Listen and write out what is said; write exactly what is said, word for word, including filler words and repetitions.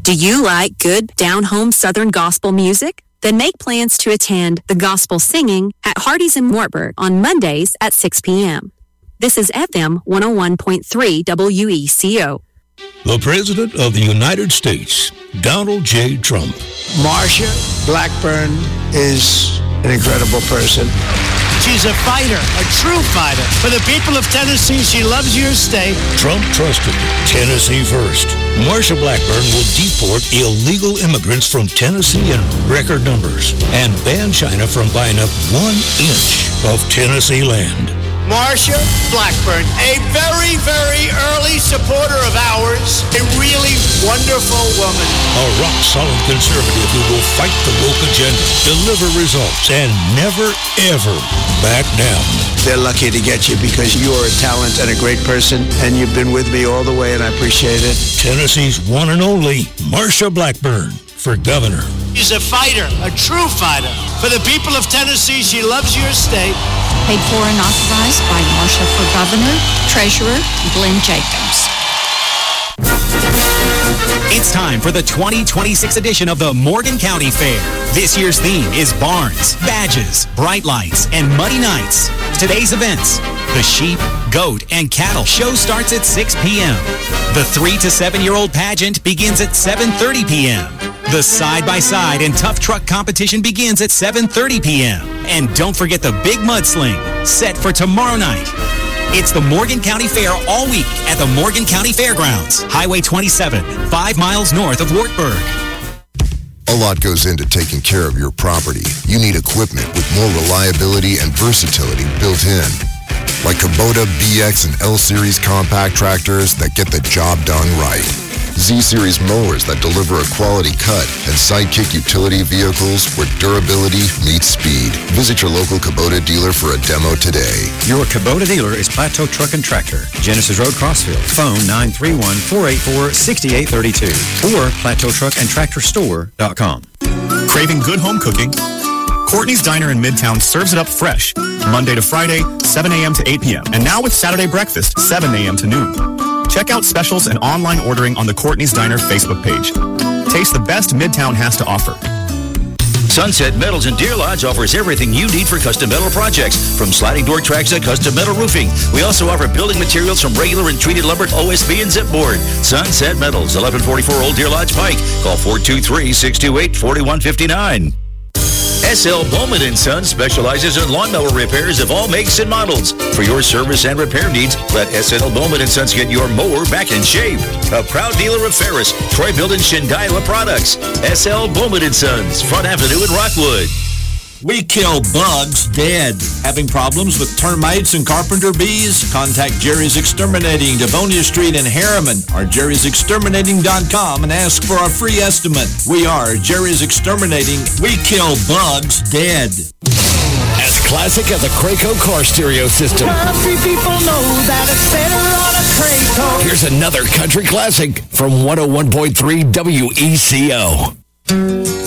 Do you like good down-home Southern gospel music? Then make plans to attend the gospel singing at Hardee's in Wartburg on Mondays at six p.m. This is F M one oh one point three W E C O. The President of the United States, Donald J. Trump. Marsha Blackburn is an incredible person. She's a fighter, a true fighter. For the people of Tennessee, she loves your state. Trump trusted Tennessee first. Marsha Blackburn will deport illegal immigrants from Tennessee in record numbers and ban China from buying up one inch of Tennessee land. Marsha Blackburn, a very, very early supporter of ours, a really wonderful woman. A rock-solid conservative who will fight the woke agenda, deliver results, and never, ever back down. They're lucky to get you because you are a talent and a great person, and you've been with me all the way, and I appreciate it. Tennessee's one and only Marsha Blackburn for governor. She's a fighter, a true fighter. For the people of Tennessee, she loves your state. Paid for and authorized by Marsha for Governor, Treasurer, Glenn Jacobs. It's time for the twenty twenty-six edition of the Morgan County Fair. This year's theme is barns, badges, bright lights, and muddy nights. Today's events: the sheep, goat, and cattle show starts at six p.m. The three to seven-year-old pageant begins at seven thirty p.m. The side-by-side and tough truck competition begins at seven thirty p.m. And don't forget the big mudsling, set for tomorrow night. It's the Morgan County Fair all week at the Morgan County Fairgrounds, Highway twenty-seven, five miles north of Wartburg. A lot goes into taking care of your property. You need equipment with more reliability and versatility built in. Like Kubota B X and L Series compact tractors that get the job done right. Z-Series mowers that deliver a quality cut, and Sidekick utility vehicles where durability meets speed. Visit your local Kubota dealer for a demo today. Your Kubota dealer is Plateau Truck and Tractor, Genesis Road, Crossville. Phone nine three one, four eight four, six eight three two or plateau truck and tractor store dot com. Craving good home cooking? Courtney's Diner in Midtown serves it up fresh, Monday to Friday, seven a.m. to eight p.m. And now with Saturday breakfast, seven a.m. to noon. Check out specials and online ordering on the Courtney's Diner Facebook page. Taste the best Midtown has to offer. Sunset Metals in Deer Lodge offers everything you need for custom metal projects, from sliding door tracks to custom metal roofing. We also offer building materials from regular and treated lumber, O S B, and zipboard. Sunset Metals, eleven forty-four Old Deer Lodge Pike. Call four two three, six two eight, four one five nine. S L Bowman and Sons specializes in lawnmower repairs of all makes and models. For your service and repair needs, let S L Bowman and Sons get your mower back in shape. A proud dealer of Ferris, Troy-Bilt, and Shindaiwa products. S L Bowman and Sons, Front Avenue in Rockwood. We kill bugs dead. Having problems with termites and carpenter bees? Contact Jerry's Exterminating, Devonia Street in Harriman, or jerry's exterminating dot com and ask for a free estimate. We are Jerry's Exterminating. We kill bugs dead. As classic as a Crayco car stereo system. Country people know that it's better on a Crayco. Here's another country classic from one oh one point three W E C O.